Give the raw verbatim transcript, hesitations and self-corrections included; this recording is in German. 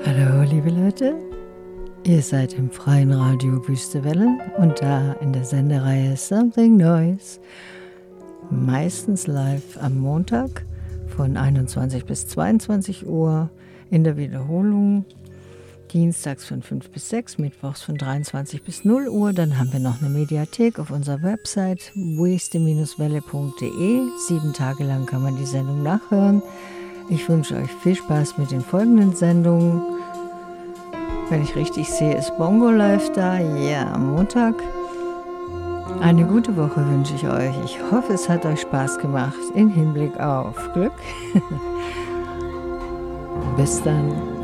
Hallo liebe Leute, ihr seid im freien Radio Wüste Welle und da in der Sendereihe Something Noise, meistens live am Montag von einundzwanzig bis zweiundzwanzig Uhr, in der Wiederholung dienstags von fünf bis sechs, mittwochs von dreiundzwanzig bis null Uhr. Dann haben wir noch eine Mediathek auf unserer Website wüste welle punkt de. Sieben Tage lang kann man die Sendung nachhören. Ich wünsche euch viel Spaß mit den folgenden Sendungen. Wenn ich richtig sehe, ist Bongo live da. Ja, am Montag. Eine gute Woche wünsche ich euch. Ich hoffe, es hat euch Spaß gemacht. In Hinblick auf Glück. Bis dann.